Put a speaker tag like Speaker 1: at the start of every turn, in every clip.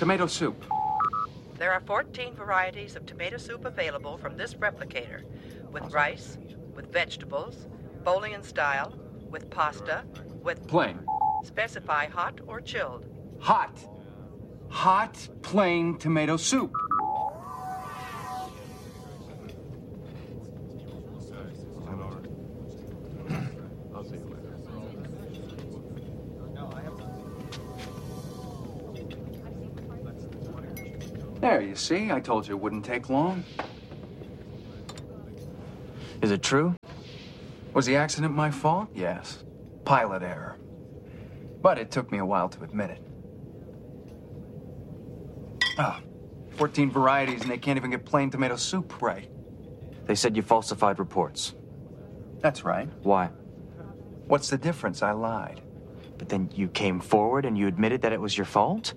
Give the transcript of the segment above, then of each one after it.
Speaker 1: Tomato soup.
Speaker 2: There are 14 varieties of tomato soup available from this replicator, with rice, with vegetables, bowling style, with pasta, with...
Speaker 1: Plain.
Speaker 2: Specify hot or chilled.
Speaker 1: Hot. Hot, plain tomato soup. There, you see? I told you it wouldn't take long.
Speaker 3: Is it true?
Speaker 1: Was the accident my fault? Yes. Pilot error. But it took me a while to admit it. Oh, 14 varieties and they can't even get plain tomato soup right.
Speaker 3: They said you falsified reports.
Speaker 1: That's right.
Speaker 3: Why?
Speaker 1: What's the difference? I lied.
Speaker 3: But then you came forward and you admitted that it was your fault?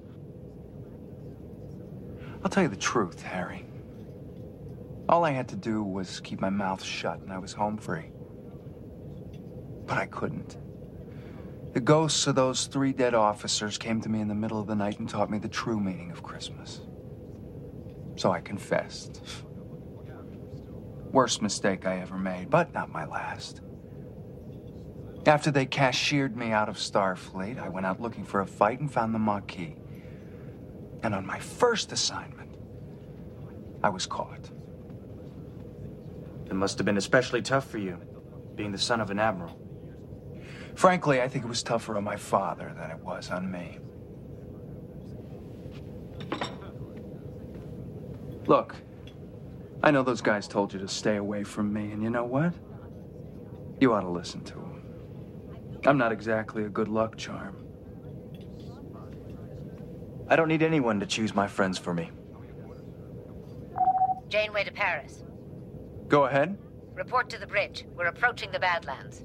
Speaker 1: I'll tell you the truth, Harry. All I had to do was keep my mouth shut and I was home free. But I couldn't. The ghosts of those 3 dead officers came to me in the middle of the night and taught me the true meaning of Christmas. So I confessed. Worst mistake I ever made, but not my last. After they cashiered me out of Starfleet, I went out looking for a fight and found the Maquis. And on my first assignment, I was caught.
Speaker 3: It must have been especially tough for you, being the son of an admiral.
Speaker 1: Frankly, I think it was tougher on my father than it was on me. Look, I know those guys told you to stay away from me, and you know what? You ought to listen to them. I'm not exactly a good luck charm.
Speaker 3: I don't need anyone to choose my friends for me.
Speaker 4: Janeway to Paris.
Speaker 1: Go ahead.
Speaker 4: Report to the bridge. We're approaching the Badlands.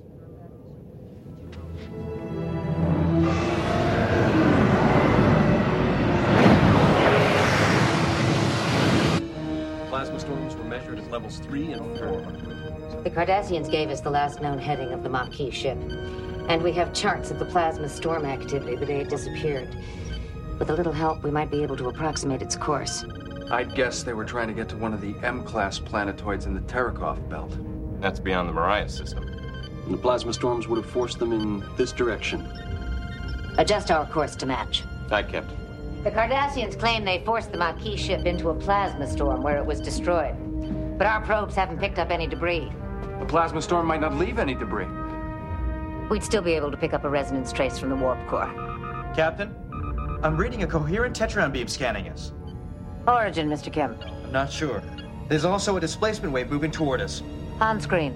Speaker 5: Plasma storms were measured at levels 3 and 4.
Speaker 4: The Cardassians gave us the last known heading of the Maquis ship. And we have charts of the plasma storm activity the day it disappeared. With a little help, we might be able to approximate its course.
Speaker 1: I'd guess they were trying to get to one of the M-class planetoids in the Terekov belt.
Speaker 5: That's beyond the Mariah system.
Speaker 6: And the plasma storms would have forced them in this direction.
Speaker 4: Adjust our course to match.
Speaker 5: Aye, Captain.
Speaker 4: The Cardassians claim they forced the Maquis ship into a plasma storm where it was destroyed. But our probes haven't picked up any debris.
Speaker 1: The plasma storm might not leave any debris.
Speaker 4: We'd still be able to pick up a resonance trace from the warp core.
Speaker 3: Captain, I'm reading a coherent tetron beam scanning us.
Speaker 4: Origin, Mr. Kim.
Speaker 3: I'm not sure. There's also a displacement wave moving toward us.
Speaker 4: On screen.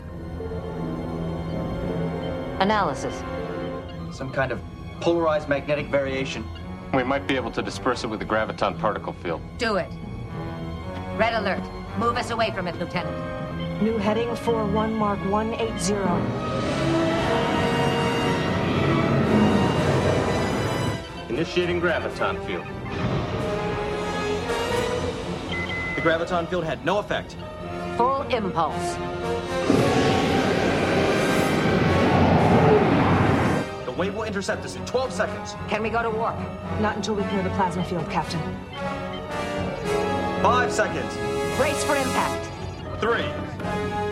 Speaker 4: Analysis.
Speaker 3: Some kind of polarized magnetic variation.
Speaker 5: We might be able to disperse it with the graviton particle field.
Speaker 4: Do it. Red alert. Move us away from it, Lieutenant.
Speaker 7: New heading for 1 Mark 180.
Speaker 5: Initiating graviton field.
Speaker 3: The graviton field had no effect.
Speaker 4: Full impulse.
Speaker 3: The wave will intercept us in 12 seconds.
Speaker 4: Can we go to warp?
Speaker 7: Not until we clear the plasma field, Captain.
Speaker 3: 5 seconds.
Speaker 4: Brace for impact.
Speaker 5: 3,